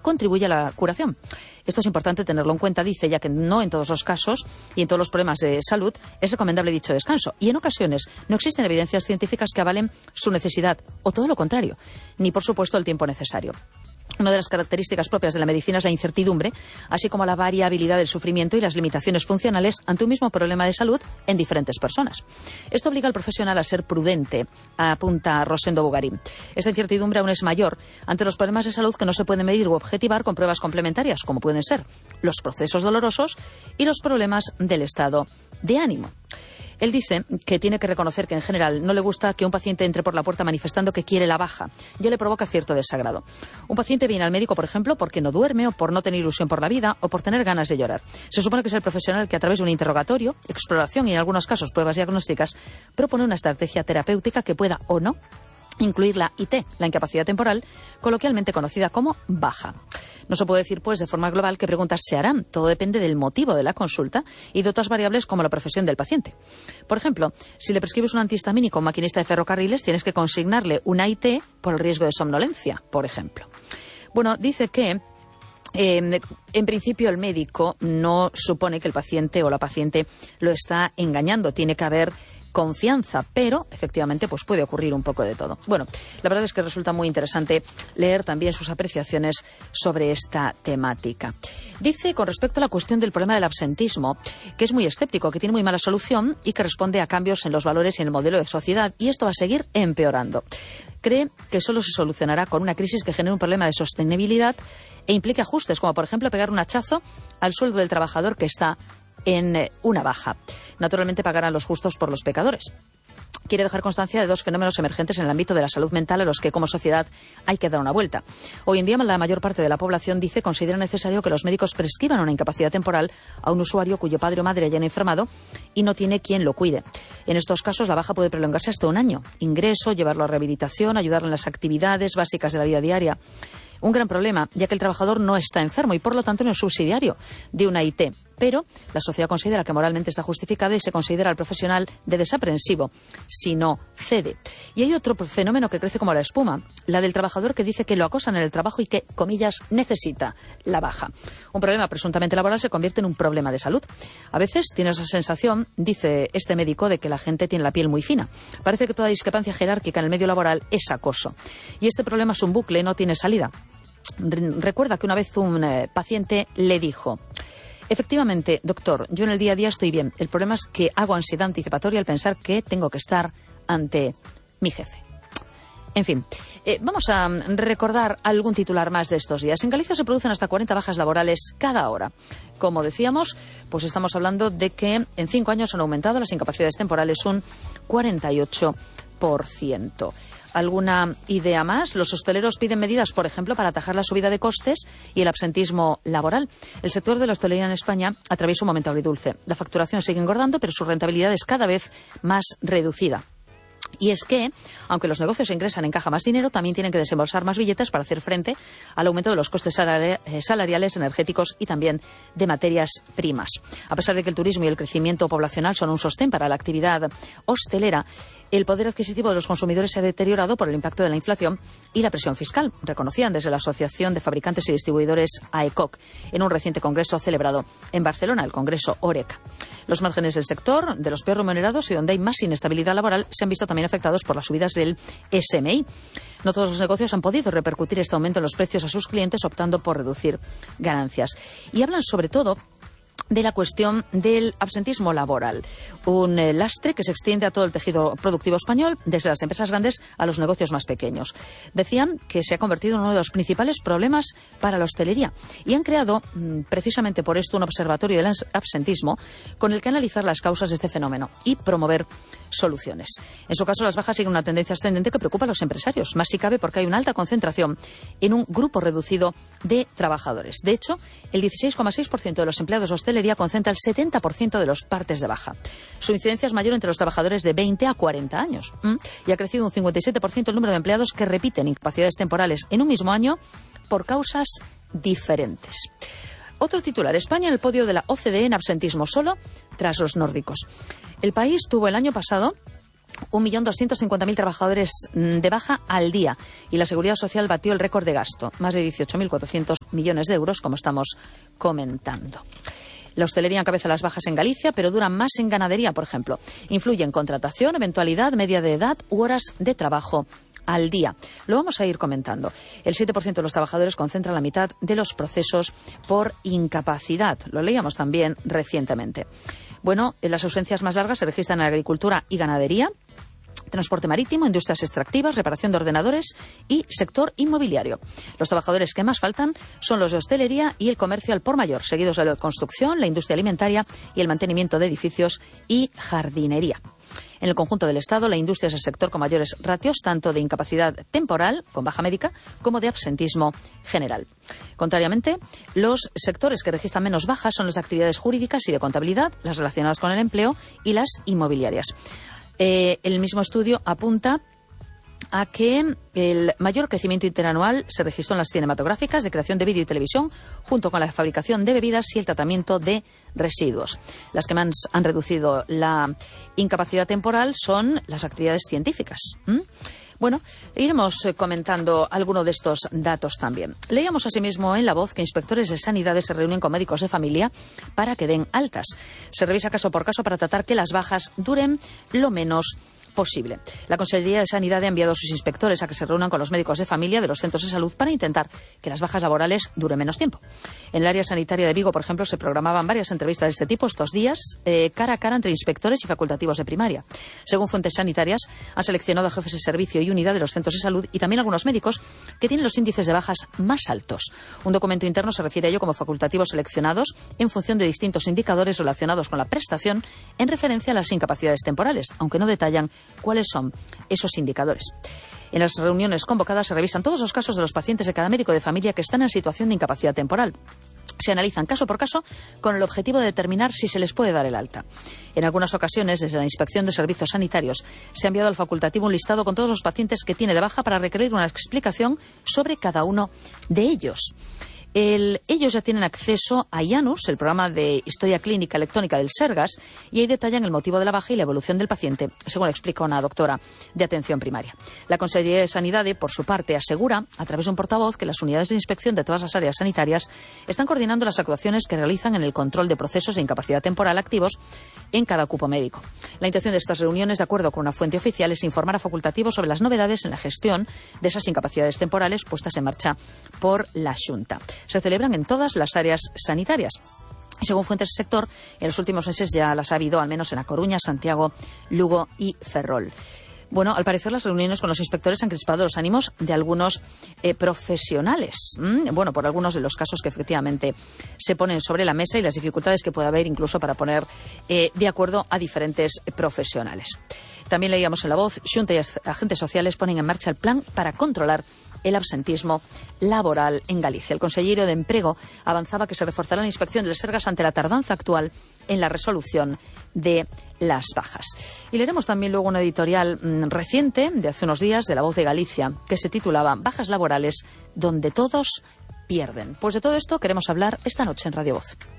contribuye a la curación. Esto es importante tenerlo en cuenta, dice, ya que no en todos los casos y en todos los problemas de salud es recomendable dicho descanso. Y en ocasiones no existen evidencias científicas que avalen su necesidad, o todo lo contrario, ni por supuesto el tiempo necesario. Una de las características propias de la medicina es la incertidumbre, así como la variabilidad del sufrimiento y las limitaciones funcionales ante un mismo problema de salud en diferentes personas. Esto obliga al profesional a ser prudente, apunta Rosendo Bugarín. Esta incertidumbre aún es mayor ante los problemas de salud que no se pueden medir u objetivar con pruebas complementarias, como pueden ser los procesos dolorosos y los problemas del estado de ánimo. Él dice que tiene que reconocer que en general no le gusta que un paciente entre por la puerta manifestando que quiere la baja. Ya le provoca cierto desagrado. Un paciente viene al médico, por ejemplo, porque no duerme o por no tener ilusión por la vida o por tener ganas de llorar. Se supone que es el profesional que a través de un interrogatorio, exploración y en algunos casos pruebas diagnósticas propone una estrategia terapéutica que pueda o no incluir la IT, la incapacidad temporal, coloquialmente conocida como baja. No se puede decir, pues, de forma global qué preguntas se harán. Todo depende del motivo de la consulta y de otras variables como la profesión del paciente. Por ejemplo, si le prescribes un antihistamínico a un maquinista de ferrocarriles, tienes que consignarle una IT por el riesgo de somnolencia, por ejemplo. Bueno, dice que en principio el médico no supone que el paciente o la paciente lo está engañando. Tiene que haber confianza, pero efectivamente pues puede ocurrir un poco de todo. Bueno, la verdad es que resulta muy interesante leer también sus apreciaciones sobre esta temática. Dice con respecto a la cuestión del problema del absentismo que es muy escéptico, que tiene muy mala solución y que responde a cambios en los valores y en el modelo de sociedad, y esto va a seguir empeorando. Cree que solo se solucionará con una crisis que genere un problema de sostenibilidad e implique ajustes, como por ejemplo pegar un hachazo al sueldo del trabajador que está en una baja. Naturalmente pagarán los justos por los pecadores. Quiere dejar constancia de dos fenómenos emergentes en el ámbito de la salud mental a los que como sociedad hay que dar una vuelta. Hoy en día la mayor parte de la población, dice, considera necesario que los médicos prescriban una incapacidad temporal a un usuario cuyo padre o madre hayan enfermado y no tiene quien lo cuide. En estos casos la baja puede prolongarse hasta un año. Ingreso, llevarlo a rehabilitación, ayudarlo en las actividades básicas de la vida diaria. Un gran problema, ya que el trabajador no está enfermo y por lo tanto no es subsidiario de una IT. Pero la sociedad considera que moralmente está justificada y se considera al profesional de desaprensivo si no cede. Y hay otro fenómeno que crece como la espuma, la del trabajador que dice que lo acosan en el trabajo y que, comillas, necesita la baja. Un problema presuntamente laboral se convierte en un problema de salud. A veces tiene esa sensación, dice este médico, de que la gente tiene la piel muy fina. Parece que toda discrepancia jerárquica en el medio laboral es acoso. Y este problema es un bucle, no tiene salida. Recuerda que una vez un paciente le dijo: efectivamente, doctor, yo en el día a día estoy bien. El problema es que hago ansiedad anticipatoria al pensar que tengo que estar ante mi jefe. En fin, vamos a recordar algún titular más de estos días. En Galicia se producen hasta 40 bajas laborales cada hora. Como decíamos, pues estamos hablando de que en 5 años han aumentado las incapacidades temporales un 48%. ¿Alguna idea más? Los hosteleros piden medidas, por ejemplo, para atajar la subida de costes y el absentismo laboral. El sector de la hostelería en España atraviesa un momento agridulce. La facturación sigue engordando, pero su rentabilidad es cada vez más reducida. Y es que, aunque los negocios ingresan en caja más dinero, también tienen que desembolsar más billetes para hacer frente al aumento de los costes salariales, energéticos y también de materias primas. A pesar de que el turismo y el crecimiento poblacional son un sostén para la actividad hostelera, el poder adquisitivo de los consumidores se ha deteriorado por el impacto de la inflación y la presión fiscal, reconocían desde la Asociación de Fabricantes y Distribuidores AECOC en un reciente congreso celebrado en Barcelona, el Congreso ORECA. Los márgenes del sector, de los peor remunerados y donde hay más inestabilidad laboral, se han visto también afectados por las subidas del SMI. No todos los negocios han podido repercutir este aumento en los precios a sus clientes, optando por reducir ganancias. Y hablan sobre todo de la cuestión del absentismo laboral, un lastre que se extiende a todo el tejido productivo español, desde las empresas grandes a los negocios más pequeños. Decían que se ha convertido en uno de los principales problemas para la hostelería y han creado precisamente por esto un observatorio del absentismo con el que analizar las causas de este fenómeno y promover soluciones. En su caso, las bajas siguen una tendencia ascendente que preocupa a los empresarios, más si cabe porque hay una alta concentración en un grupo reducido de trabajadores. De hecho, el 16,6% de los empleados de hostelería concentra el 70% de los partes de baja. Su incidencia es mayor entre los trabajadores de 20 a 40 años y ha crecido un 57% el número de empleados que repiten incapacidades temporales en un mismo año por causas diferentes. Otro titular: España en el podio de la OCDE en absentismo, solo tras los nórdicos. El país tuvo el año pasado 1.250.000 trabajadores de baja al día. Y la Seguridad Social batió el récord de gasto, más de 18.400 millones de euros, como estamos comentando. La hostelería encabeza las bajas en Galicia, pero duran más en ganadería, por ejemplo. Influye en contratación, eventualidad, media de edad u horas de trabajo al día. Lo vamos a ir comentando. El 7% de los trabajadores concentra la mitad de los procesos por incapacidad. Lo leíamos también recientemente. Bueno, las ausencias más largas se registran en agricultura y ganadería, transporte marítimo, industrias extractivas, reparación de ordenadores y sector inmobiliario. Los trabajadores que más faltan son los de hostelería y el comercio al por mayor, seguidos de la construcción, la industria alimentaria y el mantenimiento de edificios y jardinería. En el conjunto del Estado, la industria es el sector con mayores ratios, tanto de incapacidad temporal, con baja médica, como de absentismo general. Contrariamente, los sectores que registran menos bajas son las actividades jurídicas y de contabilidad, las relacionadas con el empleo y las inmobiliarias. El mismo estudio apunta a que el mayor crecimiento interanual se registró en las cinematográficas, de creación de vídeo y televisión, junto con la fabricación de bebidas y el tratamiento de residuos. Las que más han reducido la incapacidad temporal son las actividades científicas. Bueno, iremos comentando alguno de estos datos también. Leíamos asimismo en La Voz que inspectores de sanidad se reúnen con médicos de familia para que den altas. Se revisa caso por caso para tratar que las bajas duren lo menos posible. La Consejería de Sanidad ha enviado a sus inspectores a que se reúnan con los médicos de familia de los centros de salud para intentar que las bajas laborales duren menos tiempo. En el área sanitaria de Vigo, por ejemplo, se programaban varias entrevistas de este tipo estos días, cara a cara entre inspectores y facultativos de primaria. Según fuentes sanitarias, han seleccionado a jefes de servicio y unidad de los centros de salud y también algunos médicos que tienen los índices de bajas más altos. Un documento interno se refiere a ello como facultativos seleccionados en función de distintos indicadores relacionados con la prestación en referencia a las incapacidades temporales, aunque no detallan cuáles son esos indicadores. En las reuniones convocadas se revisan todos los casos de los pacientes de cada médico de familia que están en situación de incapacidad temporal. Se analizan caso por caso con el objetivo de determinar si se les puede dar el alta. En algunas ocasiones, desde la Inspección de Servicios Sanitarios, se ha enviado al facultativo un listado con todos los pacientes que tiene de baja para requerir una explicación sobre cada uno de ellos. Ellos ya tienen acceso a IANUS, el programa de historia clínica electrónica del Sergas, y ahí detallan el motivo de la baja y la evolución del paciente, según explica una doctora de atención primaria. La Consejería de Sanidad, por su parte, asegura, a través de un portavoz, que las unidades de inspección de todas las áreas sanitarias están coordinando las actuaciones que realizan en el control de procesos de incapacidad temporal activos en cada cupo médico. La intención de estas reuniones, de acuerdo con una fuente oficial, es informar a facultativos sobre las novedades en la gestión de esas incapacidades temporales puestas en marcha por la Xunta. Se celebran en todas las áreas sanitarias. Y según fuentes del sector, en los últimos meses ya las ha habido, al menos en A Coruña, Santiago, Lugo y Ferrol. Bueno, al parecer las reuniones con los inspectores han crispado los ánimos de algunos profesionales. Bueno, por algunos de los casos que efectivamente se ponen sobre la mesa y las dificultades que puede haber incluso para poner de acuerdo a diferentes profesionales. También leíamos en La Voz, Xunta y agentes sociales ponen en marcha el plan para controlar el absentismo laboral en Galicia. El consejero de Empleo avanzaba que se reforzará la inspección del Sergas ante la tardanza actual en la resolución de las bajas. Y leeremos también luego una editorial reciente, de hace unos días, de La Voz de Galicia, que se titulaba Bajas laborales donde todos pierden. Pues de todo esto queremos hablar esta noche en Radio Voz.